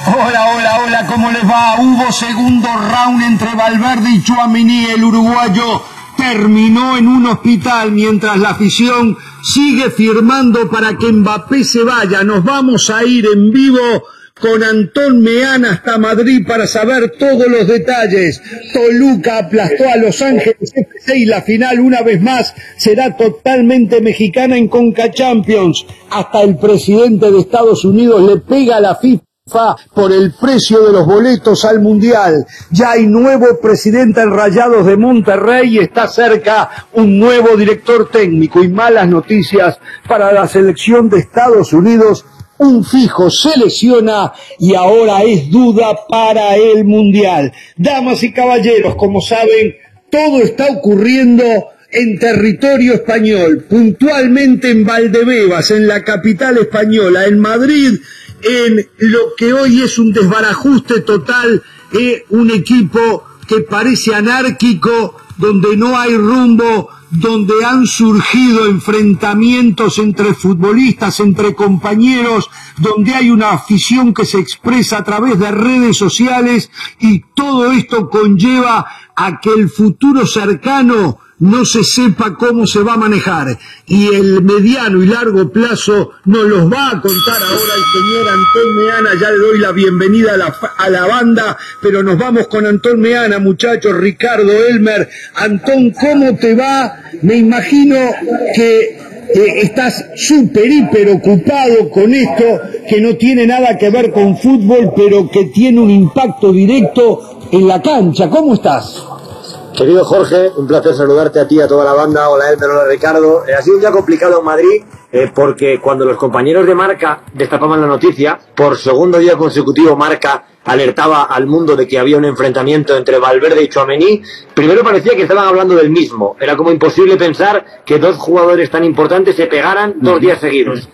Hola, ¿cómo les va? Hubo segundo round entre Valverde y Tchouaméni. El uruguayo terminó en un hospital mientras la afición sigue firmando para que Mbappé se vaya. Nos vamos a ir en vivo con Antón Meana hasta Madrid para saber todos los detalles. Toluca aplastó a Los Ángeles FC y la final una vez más será totalmente mexicana en Conca Champions. Hasta el presidente de Estados Unidos le pega a la FIFA por el precio de los boletos al Mundial. Ya hay nuevo presidente en Rayados de Monterrey y está cerca un nuevo director técnico. Y malas noticias para la selección de Estados Unidos. Un fijo se lesiona y ahora es duda para el Mundial. Damas y caballeros, como saben, todo está ocurriendo en territorio español, puntualmente en Valdebebas, en la capital española, en Madrid, en lo que hoy es un desbarajuste total, un equipo que parece anárquico, donde no hay rumbo, donde han surgido enfrentamientos entre futbolistas, entre compañeros, donde hay una afición que se expresa a través de redes sociales, y todo esto conlleva a que el futuro cercano no se sepa cómo se va a manejar, y el mediano y largo plazo nos los va a contar ahora el señor Antón Meana. Ya le doy la bienvenida a la banda, pero nos vamos con Antón Meana, muchachos. Ricardo, Elmer, Antón, ¿cómo te va? Me imagino que estás súper, hiper ocupado con esto, que no tiene nada que ver con fútbol, pero que tiene un impacto directo en la cancha. ¿Cómo estás? Querido Jorge, un placer saludarte a ti y a toda la banda. Hola Elmer, hola Ricardo. Ha sido un día complicado en Madrid porque cuando los compañeros de Marca destapaban la noticia, por segundo día consecutivo Marca alertaba al mundo de que había un enfrentamiento entre Valverde y Tchouaméni. Primero parecía que estaban hablando del mismo. Era como imposible pensar que dos jugadores tan importantes se pegaran 2 días seguidos.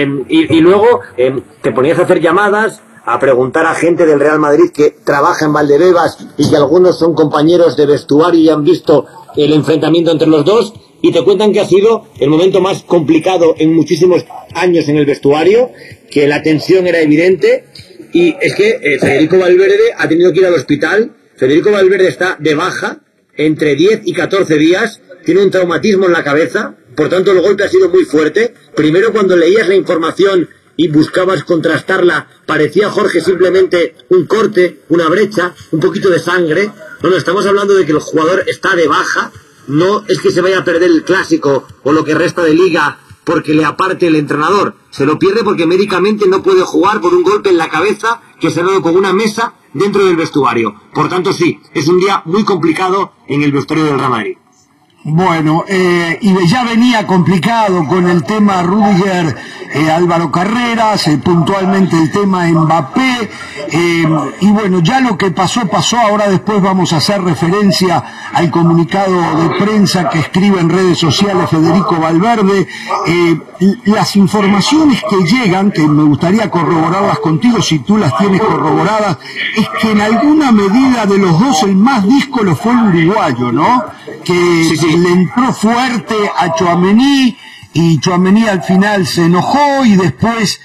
Y luego te ponías a hacer llamadas, a preguntar a gente del Real Madrid que trabaja en Valdebebas y que algunos son compañeros de vestuario y han visto el enfrentamiento entre los dos, y te cuentan que ha sido el momento más complicado en muchísimos años en el vestuario, que la tensión era evidente, y es que Federico Valverde ha tenido que ir al hospital. Federico Valverde está de baja entre 10 y 14 días, tiene un traumatismo en la cabeza, por tanto el golpe ha sido muy fuerte. Primero, cuando leías la información y buscabas contrastarla, parecía, Jorge, simplemente un corte, una brecha, un poquito de sangre. Bueno, estamos hablando de que el jugador está de baja, no es que se vaya a perder el clásico o lo que resta de liga porque le aparte el entrenador, se lo pierde porque médicamente no puede jugar por un golpe en la cabeza que se ha dado con una mesa dentro del vestuario. Por tanto, sí, es un día muy complicado en el vestuario del Real Madrid. Bueno, y ya venía complicado con el tema Rüdiger, Álvaro Carreras, puntualmente el tema Mbappé, y bueno, ya lo que pasó, ahora después vamos a hacer referencia al comunicado de prensa que escribe en redes sociales Federico Valverde. Las informaciones que llegan, que me gustaría corroborarlas contigo si tú las tienes corroboradas, es que en alguna medida de los dos el más díscolo fue el uruguayo, ¿no? Que sí. Le entró fuerte a Tchouaméni y Tchouaméni al final se enojó y después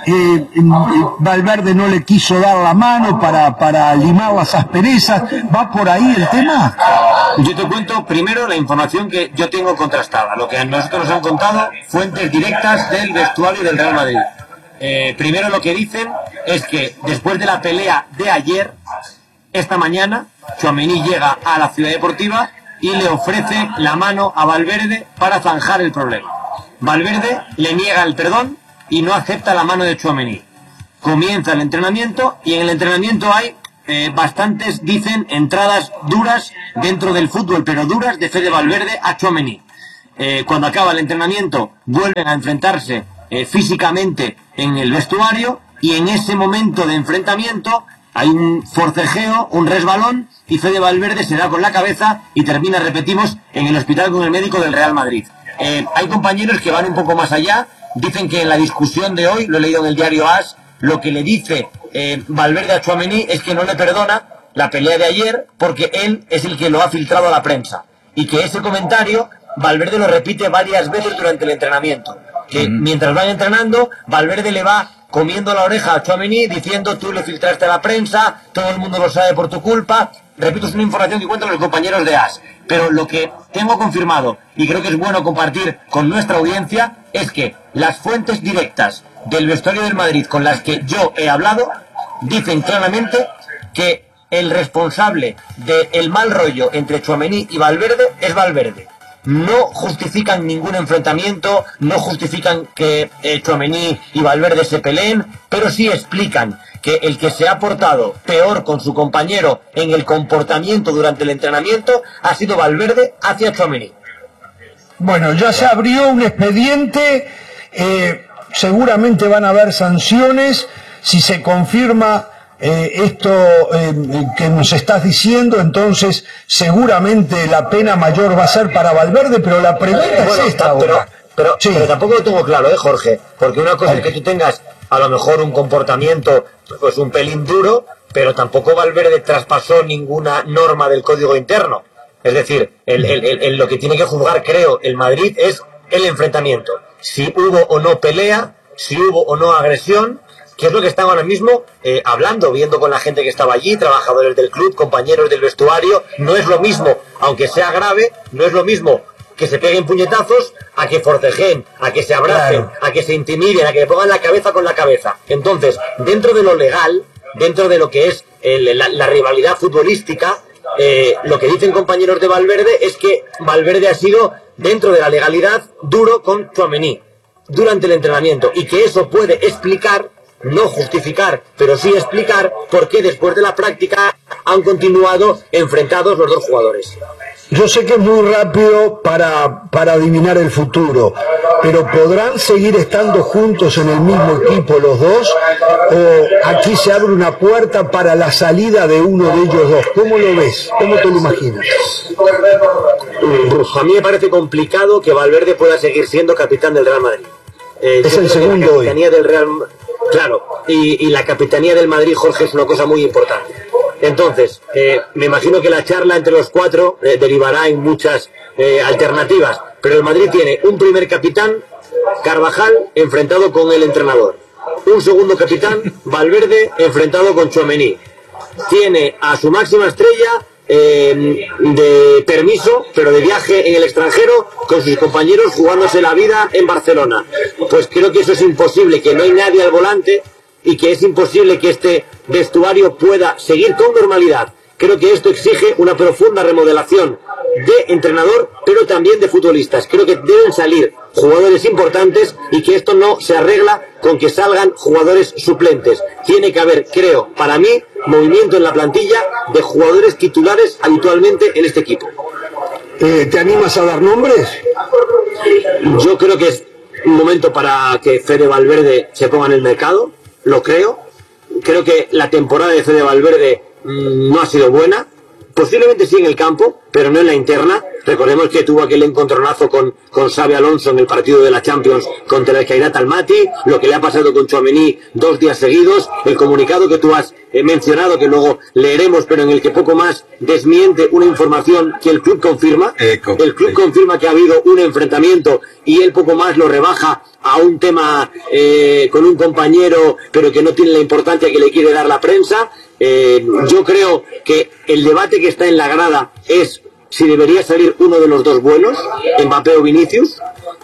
Valverde no le quiso dar la mano para limar las asperezas. ¿Va por ahí el tema? Yo te cuento primero la información que yo tengo contrastada, lo que a nosotros nos han contado fuentes directas del vestuario del Real Madrid. Primero, lo que dicen es que después de la pelea de ayer, esta mañana Tchouaméni llega a la Ciudad Deportiva y le ofrece la mano a Valverde para zanjar el problema. Valverde le niega el perdón y no acepta la mano de Tchouaméni. Comienza el entrenamiento y en el entrenamiento hay bastantes, dicen, entradas duras dentro del fútbol, pero duras, de Fede Valverde a Tchouaméni. Cuando acaba el entrenamiento vuelven a enfrentarse físicamente en el vestuario, y en ese momento de enfrentamiento hay un forcejeo, un resbalón, y Fede Valverde se da con la cabeza y termina, repetimos, en el hospital con el médico del Real Madrid. Hay compañeros que van un poco más allá, dicen que en la discusión de hoy, lo he leído en el diario AS, lo que le dice Valverde a Tchouaméni es que no le perdona la pelea de ayer porque él es el que lo ha filtrado a la prensa, y que ese comentario Valverde lo repite varias veces durante el entrenamiento, que mientras van entrenando Valverde le va comiendo la oreja a Tchouaméni diciendo tú le filtraste a la prensa, todo el mundo lo sabe por tu culpa. Repito, es una información que cuentan los compañeros de AS. Pero lo que tengo confirmado, y creo que es bueno compartir con nuestra audiencia, es que las fuentes directas del vestuario del Madrid con las que yo he hablado dicen claramente que el responsable del mal rollo entre Tchouaméni y Valverde es Valverde. No justifican ningún enfrentamiento, no justifican que Tchouaméni y Valverde se peleen, pero sí explican que el que se ha portado peor con su compañero en el comportamiento durante el entrenamiento ha sido Valverde hacia Tchouaméni. Bueno, ya se abrió un expediente, seguramente van a haber sanciones si se confirma esto que nos estás diciendo, entonces seguramente la pena mayor va a ser para Valverde, pero la pregunta es esta. Pero tampoco lo tengo claro, Jorge, porque una cosa es que tú tengas a lo mejor un comportamiento pues un pelín duro, pero tampoco Valverde traspasó ninguna norma del código interno. Es decir, lo que tiene que juzgar, creo, el Madrid es el enfrentamiento. Si hubo o no pelea, si hubo o no agresión, que es lo que están ahora mismo hablando, viendo con la gente que estaba allí, trabajadores del club, compañeros del vestuario. No es lo mismo, aunque sea grave, no es lo mismo que se peguen puñetazos a que forcejeen, a que se abracen, a que se intimiden, a que le pongan la cabeza con la cabeza. Entonces, dentro de lo legal, dentro de lo que es la rivalidad futbolística, lo que dicen compañeros de Valverde es que Valverde ha sido, dentro de la legalidad, duro con Tchouaméni durante el entrenamiento, y que eso puede explicar, no justificar, pero sí explicar por qué después de la práctica han continuado enfrentados los dos jugadores. Yo sé que es muy rápido para adivinar el futuro, pero ¿podrán seguir estando juntos en el mismo equipo los dos? ¿O aquí se abre una puerta para la salida de uno de ellos dos? ¿Cómo lo ves? ¿Cómo te lo imaginas? A mí me parece complicado que Valverde pueda seguir siendo capitán del Real Madrid. Es el segundo hoy. Claro, y la capitanía del Madrid, Jorge, es una cosa muy importante. Entonces, me imagino que la charla entre los cuatro derivará en muchas alternativas, pero el Madrid tiene un primer capitán, Carvajal, enfrentado con el entrenador. Un segundo capitán, Valverde, enfrentado con Tchouaméni. Tiene a su máxima estrella de permiso, pero de viaje en el extranjero, con sus compañeros jugándose la vida en Barcelona. Pues creo que eso es imposible, que no hay nadie al volante y que es imposible que este vestuario pueda seguir con normalidad. Creo que esto exige una profunda remodelación de entrenador, pero también de futbolistas. Creo que deben salir jugadores importantes y que esto no se arregla con que salgan jugadores suplentes. Tiene que haber, creo, para mí, movimiento en la plantilla de jugadores titulares habitualmente en este equipo. ¿Te animas a dar nombres? Yo creo que es un momento para que Fede Valverde se ponga en el mercado, lo creo. Creo que la temporada de Fede Valverde no ha sido buena. Posiblemente sí en el campo, pero no en la interna. Recordemos que tuvo aquel encontronazo con Xabi Alonso en el partido de la Champions contra el Khairat Almaty, lo que le ha pasado con Tchouaméni 2 días seguidos, el comunicado que tú has mencionado, que luego leeremos, pero en el que poco más desmiente una información que el club confirma. El club confirma que ha habido un enfrentamiento y él poco más lo rebaja a un tema con un compañero, pero que no tiene la importancia que le quiere dar la prensa. Yo creo que el debate que está en la grada es si debería salir uno de los dos buenos, Mbappé o Vinicius,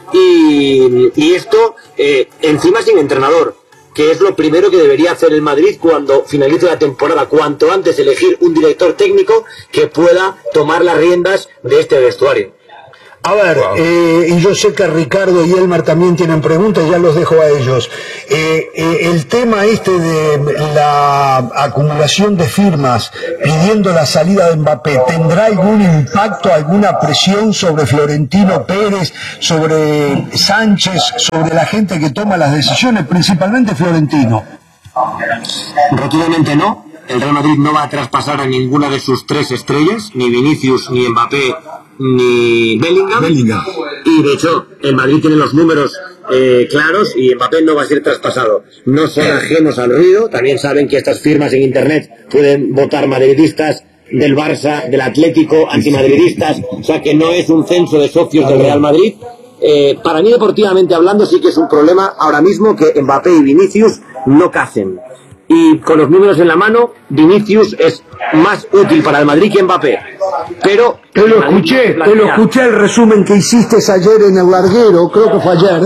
y esto encima sin entrenador, que es lo primero que debería hacer el Madrid cuando finalice la temporada, cuanto antes elegir un director técnico que pueda tomar las riendas de este vestuario. A ver, y yo sé que Ricardo y Elmar también tienen preguntas, ya los dejo a ellos. El tema de la acumulación de firmas pidiendo la salida de Mbappé, ¿tendrá algún impacto, alguna presión sobre Florentino Pérez, sobre Sánchez, sobre la gente que toma las decisiones, principalmente Florentino? Rotundamente no. El Real Madrid no va a traspasar a ninguna de sus 3 estrellas, ni Vinicius, ni Mbappé, ni Bellingham. Y de hecho el Madrid tiene los números claros y Mbappé no va a ser traspasado. No son ajenos al ruido, también saben que estas firmas en internet pueden votar madridistas del Barça, del Atlético, antimadridistas, o sea que no es un censo de socios del Real Madrid. Para mí, deportivamente hablando, sí que es un problema ahora mismo que Mbappé y Vinicius no casen. Y con los números en la mano, Vinicius es más útil para el Madrid que Mbappé. Pero te lo escuché el resumen que hiciste ayer en el larguero, creo que fue ayer.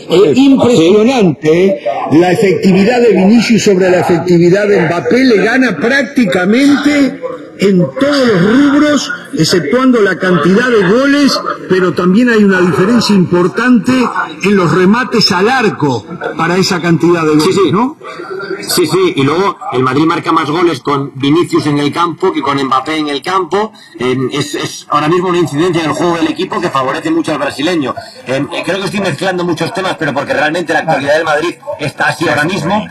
Impresionante, la efectividad de Vinicius sobre la efectividad de Mbappé, le gana prácticamente en todos los rubros, exceptuando la cantidad de goles, pero también hay una diferencia importante en los remates al arco para esa cantidad de goles, sí. ¿no? Sí, y luego el Madrid marca más goles con Vinicius en el campo que con Mbappé en el campo. Es ahora mismo una incidencia en el juego del equipo que favorece mucho al brasileño. Creo que estoy mezclando muchos temas, pero porque realmente la actualidad del Madrid está así ahora mismo.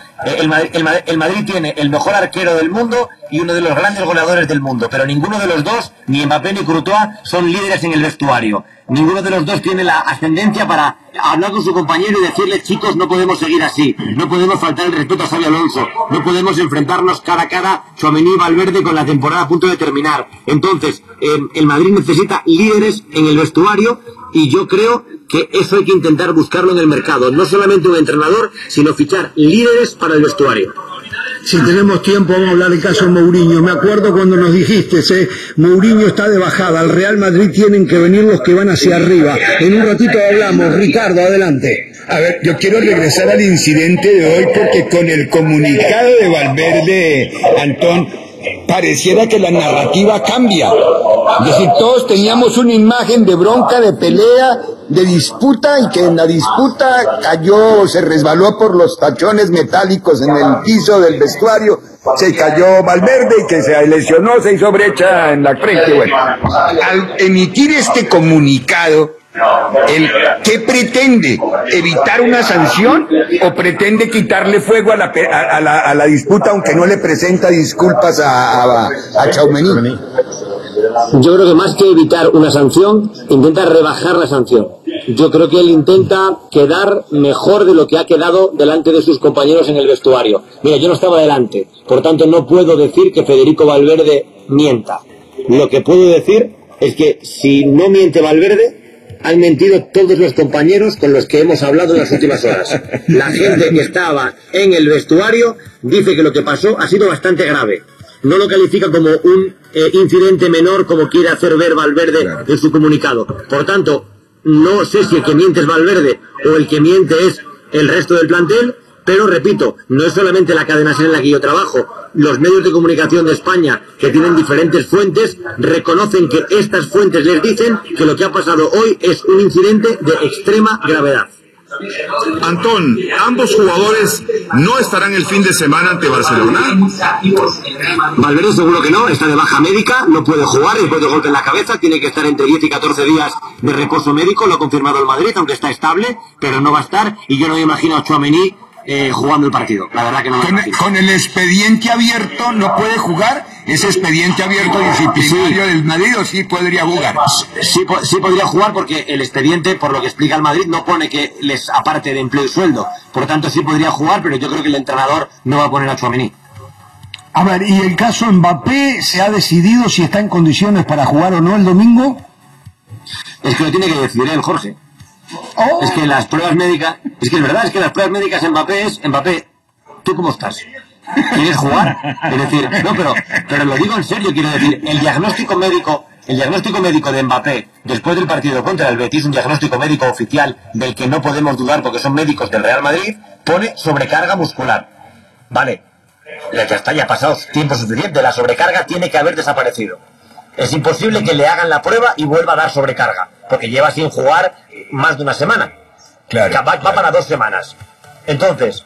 El Madrid tiene el mejor arquero del mundo y uno de los grandes goleadores del mundo, pero ninguno de los dos, ni Mbappé ni Courtois, son líderes en el vestuario. Ninguno de los dos tiene la ascendencia para hablar con su compañero y decirle: chicos, no podemos seguir así, no podemos faltar el respeto a Xabi Alonso, no podemos enfrentarnos cara a cara Tchouaméni y Valverde con la temporada a punto de terminar. Entonces, el Madrid necesita líderes en el vestuario y yo creo que eso hay que intentar buscarlo en el mercado, no solamente un entrenador, sino fichar líderes para el vestuario. Si tenemos tiempo vamos a hablar del caso de Mourinho. Me acuerdo cuando nos dijiste, Mourinho está de bajada, al Real Madrid tienen que venir los que van hacia arriba. En un ratito hablamos. Ricardo, adelante. A ver, yo quiero regresar al incidente de hoy porque con el comunicado de Valverde, Antón, pareciera que la narrativa cambia. Es decir, todos teníamos una imagen de bronca, de pelea, de disputa, y que en la disputa cayó, se resbaló por los tachones metálicos en el piso del vestuario, se cayó Valverde y que se lesionó, se hizo brecha en la frente. Bueno, al emitir este comunicado, ¿qué pretende? ¿Evitar una sanción o pretende quitarle fuego a la disputa, aunque no le presenta disculpas a Tchouaméni? Yo creo que más que evitar una sanción, intenta rebajar la sanción. Yo creo que él intenta quedar mejor de lo que ha quedado delante de sus compañeros en el vestuario. Mira, yo no estaba delante, por tanto no puedo decir que Federico Valverde mienta. Lo que puedo decir es que si no miente Valverde, han mentido todos los compañeros con los que hemos hablado en las últimas horas. La gente que estaba en el vestuario dice que lo que pasó ha sido bastante grave. No lo califica como un incidente menor, como quiere hacer ver Valverde en su comunicado. Por tanto, no sé si el que miente es Valverde o el que miente es el resto del plantel, pero repito, no es solamente la cadena SER en la que yo trabajo. Los medios de comunicación de España, que tienen diferentes fuentes, reconocen que estas fuentes les dicen que lo que ha pasado hoy es un incidente de extrema gravedad. Antón, ambos jugadores no estarán el fin de semana ante Barcelona. Valverde seguro que no, está de baja médica, no puede jugar después del golpe en la cabeza, tiene que estar entre 10 y 14 días de reposo médico, lo ha confirmado el Madrid, aunque está estable, pero no va a estar, y yo no me imagino a Tchouaméni jugando el partido, la verdad que no me imagino. Con el expediente abierto no puede jugar, ese expediente abierto disciplinario del Madrid, o sí podría jugar. Sí podría jugar, porque el expediente, por lo que explica el Madrid, no pone que les aparte de empleo y sueldo, por tanto sí podría jugar, pero yo creo que el entrenador no va a poner a Tchouaméni. A ver, ¿y el caso Mbappé se ha decidido si está en condiciones para jugar o no el domingo? Es que lo tiene que decidir él, Jorge. Es que las pruebas médicas, es que es verdad, es que las pruebas médicas Mbappé, ¿tú cómo estás? ¿Quieres jugar? Es decir, no, pero lo digo en serio, quiero decir, el diagnóstico médico de Mbappé después del partido contra el Betis, un diagnóstico médico oficial del que no podemos dudar porque son médicos del Real Madrid, pone sobrecarga muscular. Vale, ya está, ya ha pasado tiempo suficiente, la sobrecarga tiene que haber desaparecido. Es imposible que le hagan la prueba y vuelva a dar sobrecarga, porque lleva sin jugar más de una semana. Claro, va para 2 semanas. Entonces,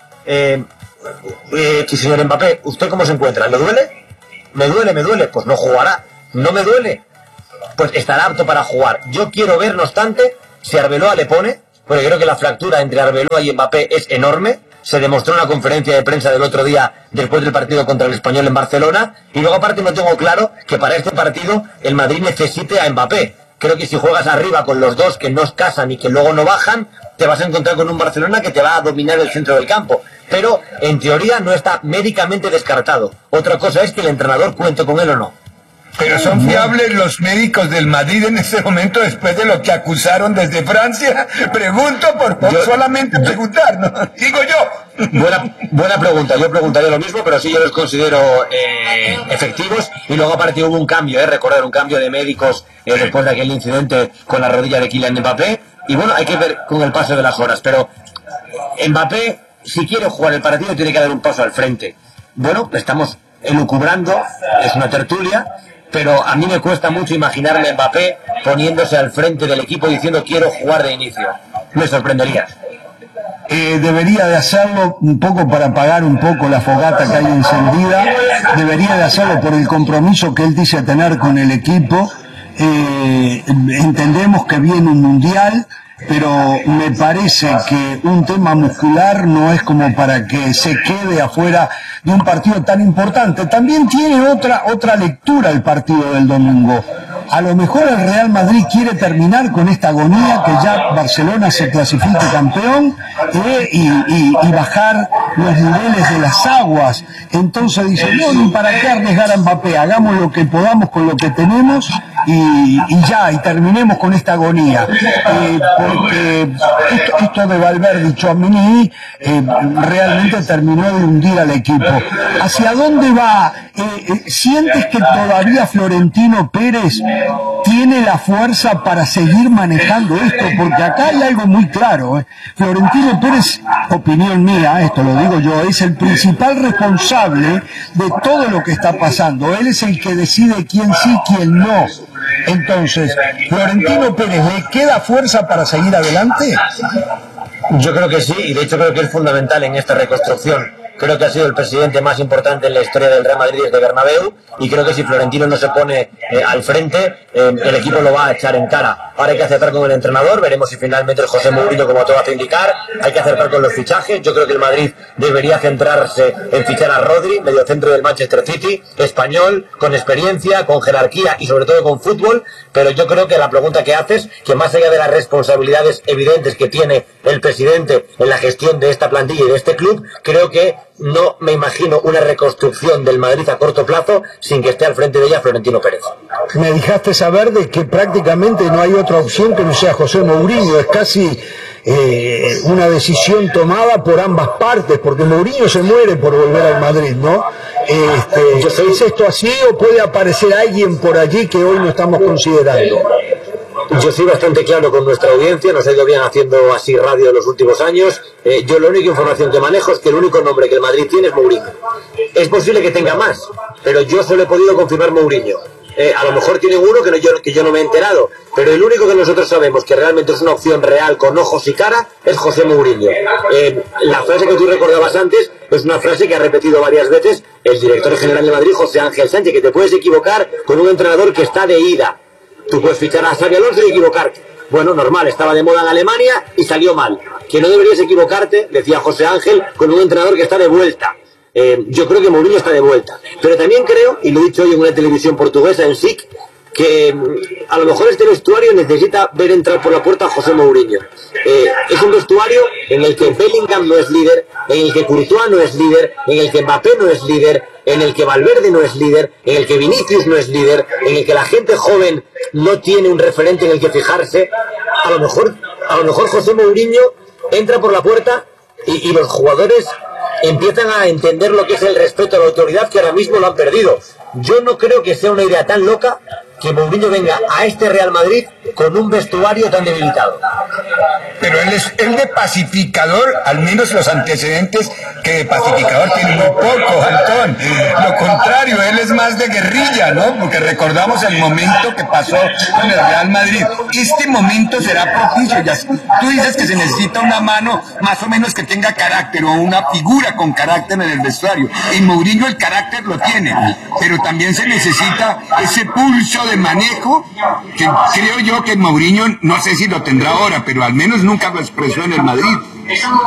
señor Mbappé, ¿usted cómo se encuentra? ¿Le duele? Me duele, pues no jugará. ¿No me duele? Pues estará apto para jugar. Yo quiero ver, no obstante, si Arbeloa le pone, porque creo que la fractura entre Arbeloa y Mbappé es enorme. Se demostró en la conferencia de prensa del otro día después del partido contra el Español en Barcelona, y luego aparte no tengo claro que para este partido el Madrid necesite a Mbappé. Creo que si juegas arriba con los dos que no casan y que luego no bajan, te vas a encontrar con un Barcelona que te va a dominar el centro del campo. Pero en teoría no está médicamente descartado. Otra cosa es que el entrenador cuente con él o no. Pero son fiables los médicos del Madrid en este momento después de lo que acusaron desde Francia. Pregunto solamente preguntar, ¿no? Digo yo. Buena pregunta. Yo preguntaría lo mismo, pero sí yo los considero efectivos. Y luego aparte hubo un cambio, recordar un cambio de médicos después de aquel incidente con la rodilla de Kylian Mbappé. Y bueno, hay que ver con el paso de las horas. Pero Mbappé, si quiere jugar el partido, tiene que dar un paso al frente. Bueno, estamos elucubrando, es una tertulia, pero a mí me cuesta mucho imaginarme a Mbappé poniéndose al frente del equipo diciendo quiero jugar de inicio. Me sorprendería. Debería de hacerlo un poco para apagar un poco la fogata que hay encendida, debería de hacerlo por el compromiso que él dice tener con el equipo. Entendemos que viene un mundial, pero me parece que un tema muscular no es como para que se quede afuera de un partido tan importante. También tiene otra lectura el partido del domingo. A lo mejor el Real Madrid quiere terminar con esta agonía, que ya Barcelona se clasifique campeón, y bajar los niveles de las aguas. Entonces dice, no, ni para qué arriesgar a Mbappé, hagamos lo que podamos con lo que tenemos y terminemos con esta agonía. Porque esto de Valverde y Tchouaméni realmente terminó de hundir al equipo. ¿Hacia dónde va? ¿Sientes que todavía Florentino Pérez tiene la fuerza para seguir manejando esto? Porque acá hay algo muy claro. Florentino Pérez, opinión mía, esto lo digo yo, es el principal responsable de todo lo que está pasando. Él es el que decide quién sí, quién no. Entonces, ¿Florentino Pérez le queda fuerza para seguir adelante? Yo creo que sí, y de hecho creo que es fundamental en esta reconstrucción. Creo que ha sido el presidente más importante en la historia del Real Madrid desde Bernabéu, y creo que si Florentino no se pone al frente, el equipo lo va a echar en cara. Ahora hay que acertar con el entrenador, veremos si finalmente el José Mourinho, como todo hace indicar, hay que acertar con los fichajes. Yo creo que el Madrid debería centrarse en fichar a Rodri, mediocentro del Manchester City, español, con experiencia, con jerarquía y sobre todo con fútbol. Pero yo creo que la pregunta que haces, que más allá de las responsabilidades evidentes que tiene el presidente en la gestión de esta plantilla y de este club, creo que no me imagino una reconstrucción del Madrid a corto plazo sin que esté al frente de ella Florentino Pérez. Me dejaste saber de que prácticamente no hay otra opción que no sea José Mourinho. Es casi una decisión tomada por ambas partes, porque Mourinho se muere por volver al Madrid, ¿no? ¿Es esto así o puede aparecer alguien por allí que hoy no estamos considerando? Yo soy bastante claro con nuestra audiencia, nos ha ido bien haciendo así radio en los últimos años. Yo la única información que manejo es que el único nombre que el Madrid tiene es Mourinho. Es posible que tenga más, pero yo solo he podido confirmar Mourinho. A lo mejor tienen uno que yo no me he enterado, pero el único que nosotros sabemos que realmente es una opción real con ojos y cara es José Mourinho. La frase que tú recordabas antes es una frase que ha repetido varias veces el director general de Madrid, José Ángel Sánchez, que te puedes equivocar con un entrenador que está de ida. Tú puedes fichar a Xabi Alonso y equivocarte. Bueno, normal, estaba de moda en Alemania y salió mal. Que no deberías equivocarte, decía José Ángel, con un entrenador que está de vuelta. Yo creo que Mourinho está de vuelta. Pero también creo, y lo he dicho hoy en una televisión portuguesa, en SIC, que a lo mejor este vestuario necesita ver entrar por la puerta a José Mourinho. Es un vestuario en el que Bellingham no es líder, en el que Courtois no es líder, en el que Mbappé no es líder, en el que Valverde no es líder, en el que Vinicius no es líder, en el que la gente joven no tiene un referente en el que fijarse. A lo mejor José Mourinho entra por la puerta y los jugadores empiezan a entender lo que es el respeto a la autoridad, que ahora mismo lo han perdido. Yo no creo que sea una idea tan loca que Mourinho venga a este Real Madrid con un vestuario tan debilitado. Pero él de pacificador, al menos los antecedentes que de pacificador tiene muy poco, Antón. Lo contrario, él es más de guerrilla, ¿no? Porque recordamos el momento que pasó con el Real Madrid. Este momento será propicio. Ya, tú dices que se necesita una mano más o menos que tenga carácter, o una figura con carácter en el vestuario. En Mourinho el carácter lo tiene, pero también se necesita ese pulso de manejo que creo yo que Mourinho, no sé si lo tendrá ahora, pero al menos nunca lo expresó en el Madrid.